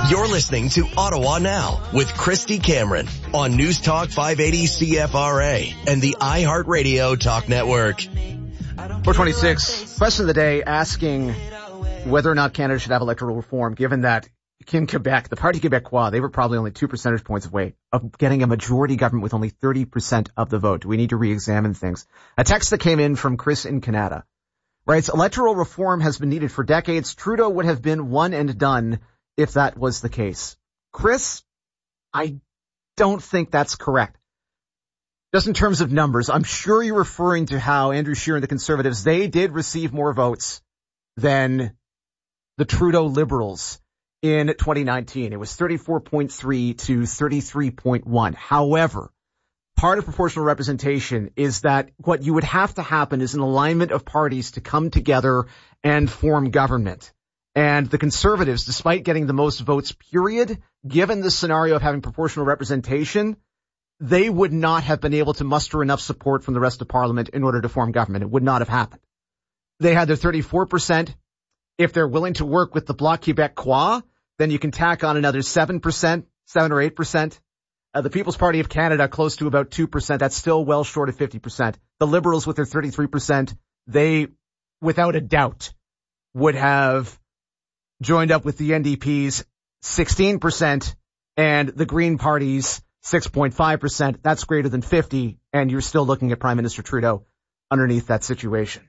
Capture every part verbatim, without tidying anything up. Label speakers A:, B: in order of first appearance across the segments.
A: You're listening to Ottawa Now with Christy Cameron on News Talk five eighty C F R A and the iHeartRadio Talk Network.
B: four twenty-six, question of the day, asking whether or not Canada should have electoral reform, given that in Quebec, the Parti Québécois, they were probably only two percentage points away of getting a majority government with only thirty percent of the vote. Do we need to re-examine things? A text that came in from Chris in Canada writes, electoral reform has been needed for decades. Trudeau would have been one and done if that was the case. Chris, I don't think that's correct. Just in terms of numbers, I'm sure you're referring to how Andrew Scheer and the Conservatives, they did receive more votes than the Trudeau Liberals in twenty nineteen. It was thirty-four point three to thirty-three point one. However, part of proportional representation is that what you would have to happen is an alignment of parties to come together and form government. And the Conservatives, despite getting the most votes, period, given the scenario of having proportional representation, they would not have been able to muster enough support from the rest of Parliament in order to form government. It would not have happened. They had their thirty-four percent. If they're willing to work with the Bloc Québécois, then you can tack on another seven percent, seven or eight percent. Uh, the People's Party of Canada, close to about two percent. That's still well short of fifty percent. The Liberals with their thirty-three percent, they, without a doubt, would have joined up with the N D P's sixteen percent and the Green Party's six point five percent. That's greater than fifty, and you're still looking at Prime Minister Trudeau underneath that situation.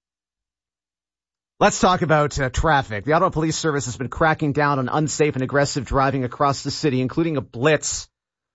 B: Let's talk about uh, traffic. The Ottawa Police Service has been cracking down on unsafe and aggressive driving across the city, including a blitz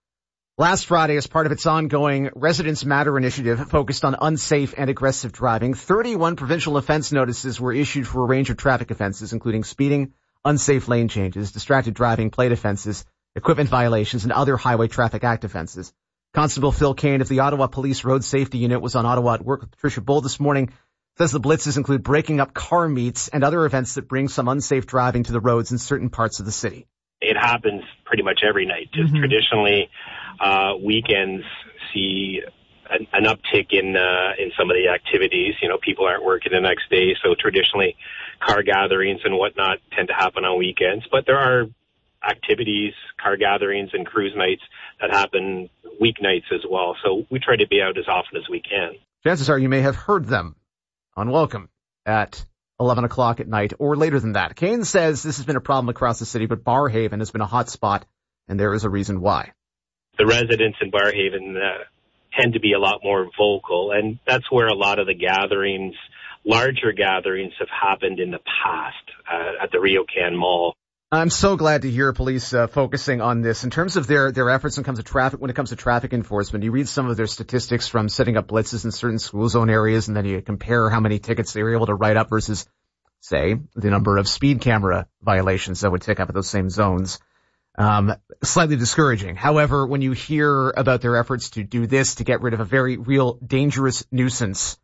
B: last Friday as part of its ongoing Residents Matter initiative focused on unsafe and aggressive driving. thirty-one provincial offense notices were issued for a range of traffic offenses, including speeding, unsafe lane changes, distracted driving, plate offenses, equipment violations, and other Highway Traffic Act offenses. Constable Phil Kane of the Ottawa Police Road Safety Unit was on Ottawa at Work with Patricia Bull this morning. Says the blitzes include breaking up car meets and other events that bring some unsafe driving to the roads in certain parts of the city.
C: It happens pretty much every night. Just mm-hmm. Traditionally, uh, weekends see an, an uptick in uh, in some of the activities. You know, people aren't working the next day, so traditionally car gatherings and whatnot tend to happen on weekends. But there are activities, car gatherings and cruise nights that happen weeknights as well. So we try to be out as often as we can.
B: Chances are you may have heard them on Welcome at eleven o'clock at night or later than that. Kane says this has been a problem across the city, but Barrhaven has been a hot spot, and there is a reason why.
C: The residents in Barrhaven uh, tend to be a lot more vocal, and that's where a lot of the gatherings, larger gatherings, have happened in the past uh, at the RioCan Mall.
B: I'm so glad to hear police uh, focusing on this. In terms of their, their efforts when it comes to traffic, when it comes to traffic enforcement, you read some of their statistics from setting up blitzes in certain school zone areas, and then you compare how many tickets they were able to write up versus, say, the number of speed camera violations that would tick up at those same zones. Um, slightly discouraging. However, when you hear about their efforts to do this to get rid of a very real dangerous nuisance,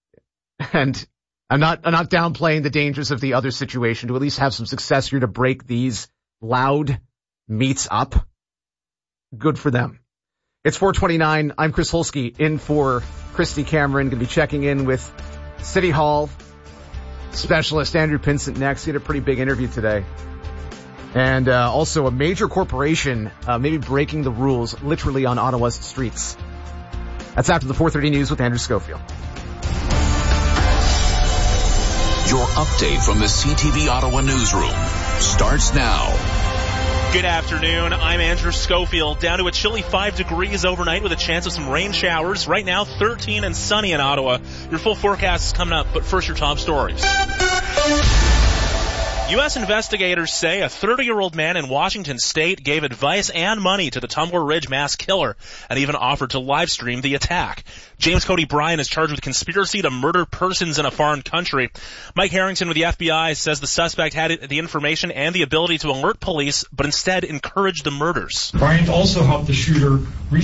B: and I'm not, I'm not downplaying the dangers of the other situation, to at least have some success here to break these loud meets up. Good for them. It's four twenty-nine. I'm Chris Holsky in for Christy Cameron. Going to be checking in with City Hall specialist Andrew Pinsent next. He had a pretty big interview today. And uh, also a major corporation uh, maybe breaking the rules literally on Ottawa's streets. That's after the four thirty news with Andrew Schofield.
D: Your update from the C T V Ottawa newsroom starts now.
E: Good afternoon. I'm Andrew Schofield. Down to a chilly five degrees overnight with a chance of some rain showers. Right now, thirteen and sunny in Ottawa. Your full forecast is coming up, but first your top stories. U S investigators say a thirty-year-old man in Washington state gave advice and money to the Tumbler Ridge mass killer and even offered to live stream the attack. James Cody Bryan is charged with conspiracy to murder persons in a foreign country. Mike Harrington with the F B I says the suspect had the information and the ability to alert police, but instead encouraged the murders.
F: Bryant also helped the shooter reach